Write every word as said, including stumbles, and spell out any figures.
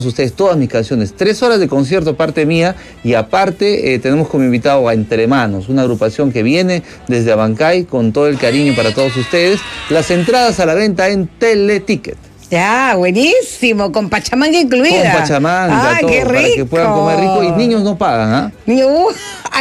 Ustedes todas mis canciones, tres horas de concierto parte mía y aparte eh, tenemos como invitado a Entre Manos, una agrupación que viene desde Abancay con todo el cariño para todos ustedes. Las entradas a la venta en Teleticket. Ya, buenísimo, con pachamanga incluida. Con pachamanga, ¡Ay, todo, qué rico! para que puedan comer rico y niños no pagan, ¿ah? ¿eh?